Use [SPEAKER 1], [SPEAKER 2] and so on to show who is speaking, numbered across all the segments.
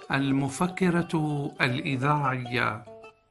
[SPEAKER 1] المفكرة الإذاعية.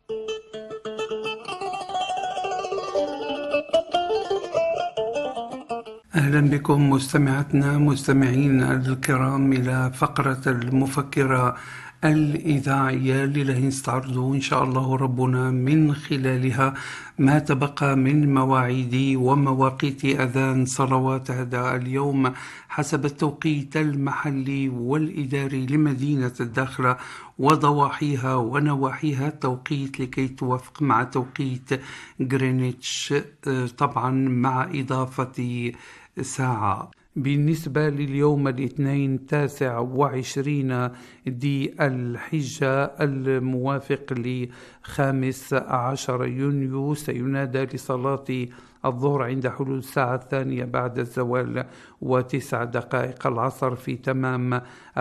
[SPEAKER 1] أهلا بكم مستمعينا الكرام إلى فقرة المفكرة الإذاعية اللي نستعرض إن شاء الله ربنا من خلالها ما تبقى من مواعيد ومواقيت أذان صلوات هذا اليوم حسب التوقيت المحلي والإداري لمدينة الداخلة وضواحيها ونواحيها التوقيت لكي توافق مع توقيت غرينتش، طبعا مع إضافة ساعة. بالنسبة لليوم الاثنين 29 دي الحجة الموافق ل15 يونيو سينادى لصلاة الظهر عند حلول الساعة 2 بعد الزوال و9 دقائق العصر في تمام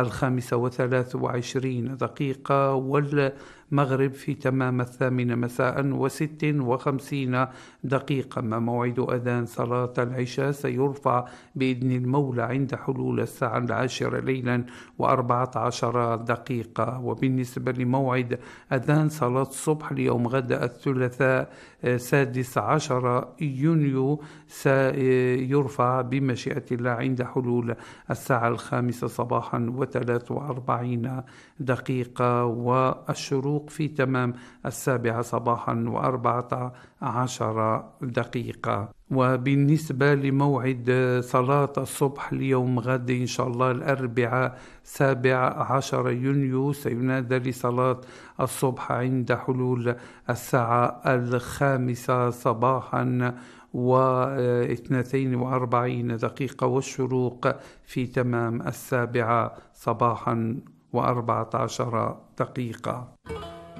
[SPEAKER 1] 5:23 والمغرب في تمام 8 مساء و56 دقيقة. ما موعد أذان صلاة العشاء سيرفع بإذن المولى عند حلول الساعة 10 ليلا و14 دقيقة. وبالنسبة لموعد أذان صلاة الصبح ليوم غد الثلاثاء 16 يونيو سيرفع بمشيئة الله عند حلول الساعة 5 صباحا و43 دقيقة، والشروق في تمام 7 صباحا و14 دقيقة. وبالنسبة لموعد صلاة الصبح ليوم غد إن شاء الله الأربعاء 17 يونيو سينادى لصلاة الصبح عند حلول الساعة 5 صباحا و42 دقيقة، والشروق في تمام 7 صباحا و14 دقيقة.